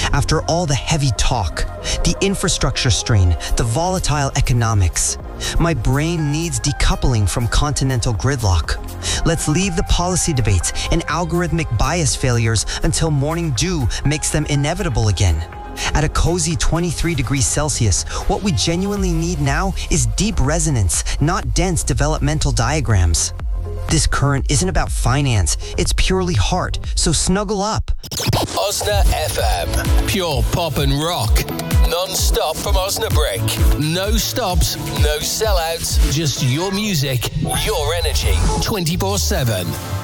After all the heavy talk, the infrastructure strain, the volatile economics, my brain needs decoupling from continental gridlock. Let's leave the policy debates and algorithmic bias failures until morning dew makes them inevitable again. At a cozy 23 degrees Celsius, what we genuinely need now is deep resonance, not dense developmental diagrams. This current isn't about finance, it's purely heart, so snuggle up. Osna FM, pure pop and rock. Non-stop from Osnabrück. No stops, no sellouts, just your music, your energy, 24/7.